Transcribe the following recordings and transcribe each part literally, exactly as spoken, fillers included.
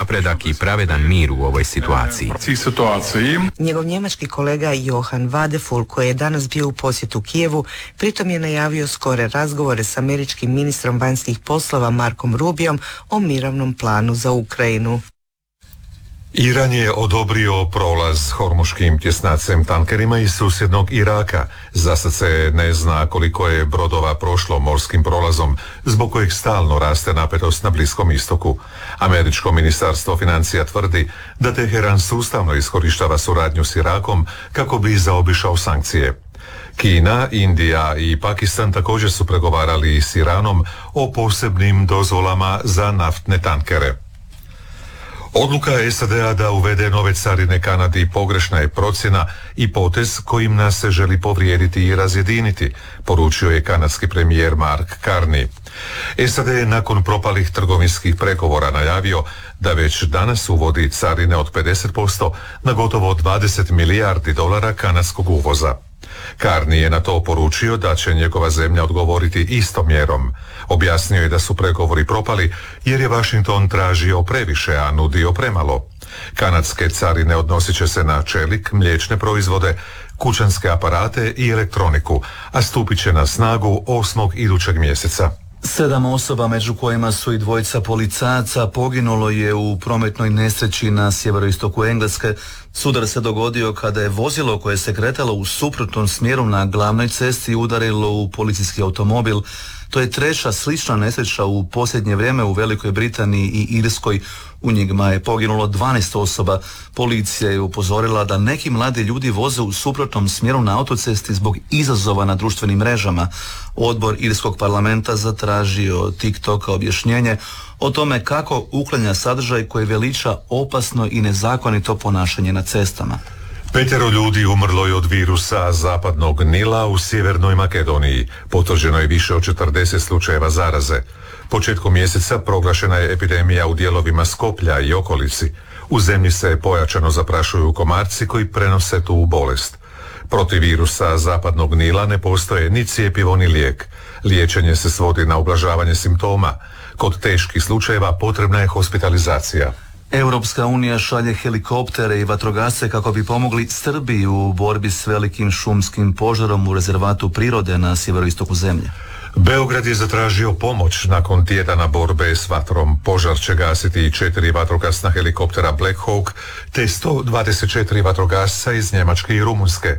napredak i pravedan mir u ovoj situaciji. Njegov njemački kolega Johan Vadeful, koji je danas bio u posjetu Kijevu, pritom je najavio skore razgovore s američkim ministrom vanjskih poslova Markom Rubiom o mirovnom planu za Ukrajinu. Iran je odobrio prolaz hormuškim tjesnacem tankerima iz susjednog Iraka. Zasad se ne zna koliko je brodova prošlo morskim prolazom, zbog kojeg stalno raste napetost na Bliskom istoku. Američko ministarstvo financija tvrdi da Teheran sustavno iskorištava suradnju s Irakom kako bi zaobišao sankcije. Kina, Indija i Pakistan također su pregovarali s Iranom o posebnim dozvolama za naftne tankere. Odluka S A D-a da uvede nove carine Kanadi pogrešna je procjena i potez kojim nas se želi povrijediti i razjediniti, poručio je kanadski premijer Mark Carney. S A D je nakon propalih trgovinskih pregovora najavio da već danas uvodi carine od pedeset posto na gotovo dvadeset milijardi dolara kanadskog uvoza. Carney je na to poručio da će njegova zemlja odgovoriti istom mjerom. Objasnio je da su pregovori propali jer je Washington tražio previše, a nudio premalo. Kanadske carine odnosit će se na čelik, mliječne proizvode, kućanske aparate i elektroniku, a stupit će na snagu osmog idućeg mjeseca. Sedam osoba, među kojima su i dvojica policajaca, poginulo je u prometnoj nesreći na sjeveroistoku Engleske. Sudar se dogodio kada je vozilo koje se kretalo u suprotnom smjeru na glavnoj cesti udarilo u policijski automobil. To je treća slična nesreća u posljednje vrijeme u Velikoj Britaniji i Irskoj. U njima je poginulo dvanaest osoba. Policija je upozorila da neki mladi ljudi voze u suprotnom smjeru na autocesti zbog izazova na društvenim mrežama. Odbor Irskog parlamenta zatražio od TikToka objašnjenje o tome kako uklanja sadržaj koji veliča opasno i nezakonito ponašanje na cestama. Petero ljudi umrlo je od virusa zapadnog Nila u Sjevernoj Makedoniji. Potvrđeno je više od četrdeset slučajeva zaraze. Početkom mjeseca proglašena je epidemija u dijelovima Skoplja i okolici. U zemlji se pojačano zaprašuju komarci koji prenose tu bolest. Protiv virusa zapadnog Nila ne postoje ni cjepivo ni lijek. Liječenje se svodi na ublažavanje simptoma. Kod teških slučajeva potrebna je hospitalizacija. Europska unija šalje helikoptere i vatrogasce kako bi pomogli Srbiji u borbi s velikim šumskim požarom u rezervatu prirode na sjeveroistoku zemlje. Beograd je zatražio pomoć nakon tjedana borbe s vatrom. Požar će gasiti četiri vatrogasna helikoptera Black Hawk te sto dvadeset četiri vatrogasca iz Njemačke i Rumunjske.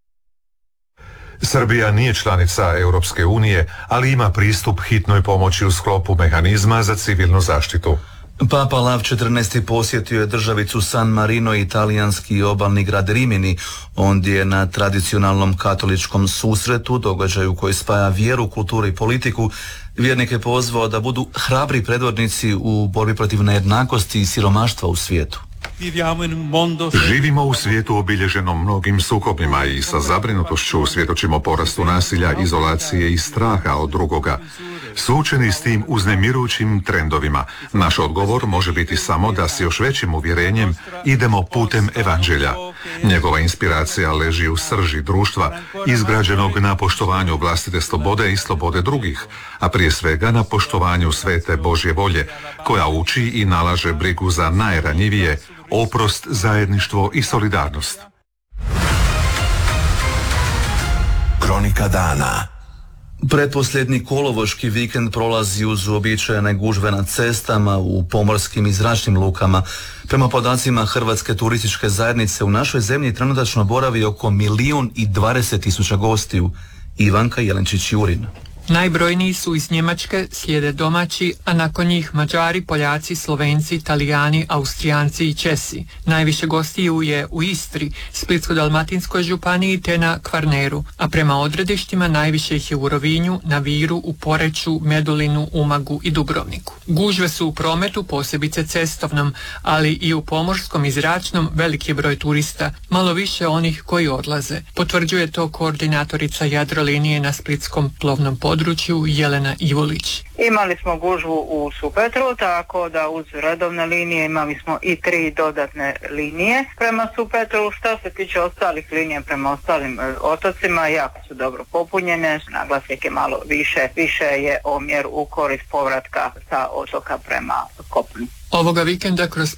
Srbija nije članica Europske unije, ali ima pristup hitnoj pomoći u sklopu mehanizma za civilnu zaštitu. Papa Lav četrnaesti posjetio je državicu San Marino i talijanski obalni grad Rimini. Ondje je na tradicionalnom katoličkom susretu, događaju koji spaja vjeru, kulturu i politiku, vjernike pozvao da budu hrabri predvodnici u borbi protiv nejednakosti i siromaštva u svijetu. Živimo u svijetu obilježenom mnogim sukobima i sa zabrinutošću svjedočimo porastu nasilja, izolacije i straha od drugoga. Suočeni s tim uznemirujućim trendovima, naš odgovor može biti samo da s još većim uvjerenjem idemo putem evanđelja. Njegova inspiracija leži u srži društva, izgrađenog na poštovanju vlastite slobode i slobode drugih, a prije svega na poštovanju svete Božje volje, koja uči i nalaže brigu za najranjivije, oprost, zajedništvo i solidarnost. Kronika dana. Pretposljednji kolovoški vikend prolazi uz uobičajene gužve na cestama, u pomorskim i zračnim lukama. Prema podacima Hrvatske turističke zajednice u našoj zemlji trenutačno boravi oko milijun i dvadeset tisuća gostiju. Ivanka Jelenčić-Jurin. Najbrojniji su iz Njemačke, slijede domaći, a nakon njih Mađari, Poljaci, Slovenci, Italijani, Austrijanci i Česi. Najviše gostiju je u Istri, Splitsko-dalmatinskoj županiji te na Kvarneru, a prema odredištima najviše ih je u Rovinju, na Viru, u Poreču, Medulinu, Umagu i Dubrovniku. Gužve su u prometu, posebice cestovnom, ali i u pomorskom i zračnom veliki broj turista, malo više onih koji odlaze. Potvrđuje to koordinatorica Jadrolinije na splitskom plovnom području Jelena Ivolić. Imali smo gužvu u Supetru, tako da uz redovne linije imali smo i tri dodatne linije prema Supetru. Što se tiče ostalih linija prema ostalim otocima, jako su dobro popunjene. Naglasnik je malo više, više je omjer u korist povratka sa otoka prema kopnu. Ovoga vikenda kroz